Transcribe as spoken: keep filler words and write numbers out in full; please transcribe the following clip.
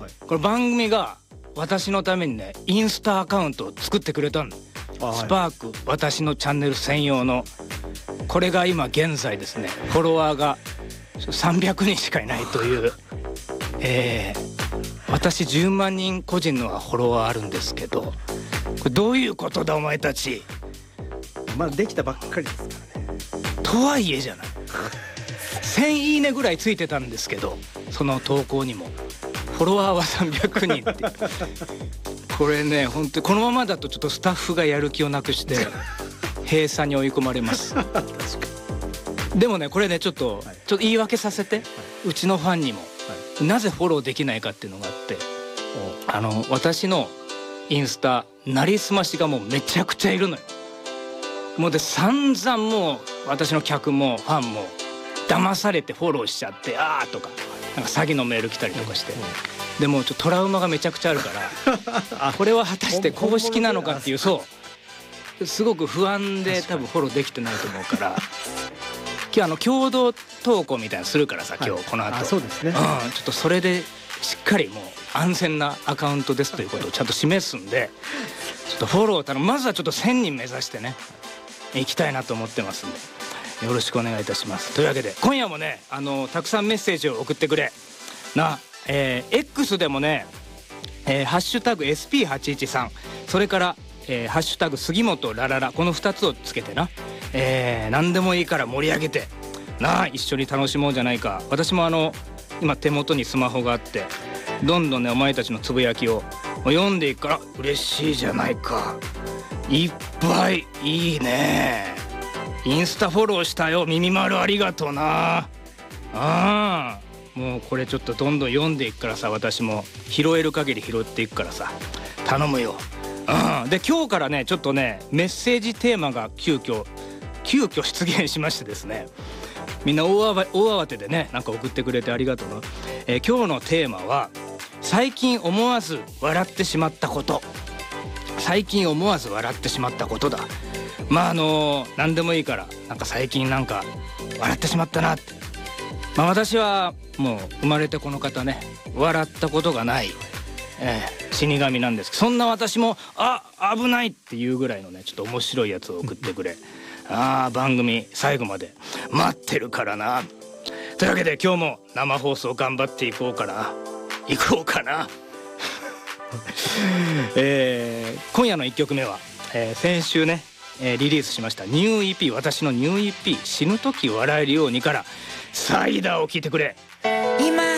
これ番組が私のためにねインスタアカウントを作ってくれたんだ。スパーク私のチャンネル専用の。これが今現在ですねフォロワーがさんびゃくにんしかいないという、えー、私じゅうまんにん個人のはフォロワーあるんですけど、これどういうことだお前たち。 まあできたばっかりですからね。 とはいえじゃないせんいいねぐらいついてたんですけど、その投稿にもフォロワーはさんびゃくにんってこれね本当にこのままだとちょっとスタッフがやる気をなくして閉鎖に追い込まれます確かでもねこれねちょっと、はい、ちょっと言い訳させて、はい、うちのファンにも、はい、なぜフォローできないかっていうのがあって、あの私のインスタなりすましがもうめちゃくちゃいるのよ。もうで散々もう私の客もファンも騙されてフォローしちゃってあーとかなんか詐欺のメール来たりとかして、うんうん、でもちょっとトラウマがめちゃくちゃあるからこれは果たして公式なのかっていう、そうすごく不安で多分フォローできてないと思うから今日あの共同投稿みたいなのするからさ今日この後、 はい、あそうですね、 うん、ちょっとそれでしっかりもう安全なアカウントですということをちゃんと示すんでちょっとフォローたらまずはちょっとせんにん目指してね行きたいなと思ってますんでよろしくお願いいたします。というわけで今夜もねあのたくさんメッセージを送ってくれな、えー、X でもね、えー、ハッシュタグ エスピーはちいちさん それから、えー、ハッシュタグ杉本ラララこのふたつをつけてな、えー、何でもいいから盛り上げてなあ一緒に楽しもうじゃないか。私もあの今手元にスマホがあってどんどんねお前たちのつぶやきを読んでいくから嬉しいじゃないか。いっぱいいいね。インスタフォローしたよ耳丸ありがとうな。ああもうこれちょっとどんどん読んでいくからさ私も拾える限り拾っていくからさ頼むよ。うん、で今日からねちょっとねメッセージテーマが急遽急遽出現しましてですねみんな大慌大慌てでねなんか送ってくれてありがとうな、えー、今日のテーマは最近思わず笑ってしまったこと最近思わず笑ってしまったことだ。まああのー、何でもいいからなんか最近なんか笑ってしまったなって、まあ、私はもう生まれてこの方ね笑ったことがない、えー、死神なんですけどそんな私もあ危ないっていうぐらいのねちょっと面白いやつを送ってくれあ番組最後まで待ってるからな。というわけで今日も生放送頑張っていこうかな行こうかなえー、今夜のいっきょくめは、えー、先週ね、えー、リリースしましたニュー イーピー 私のニュー イーピー 死ぬ時笑えるようにからサイダーを聞いてくれ。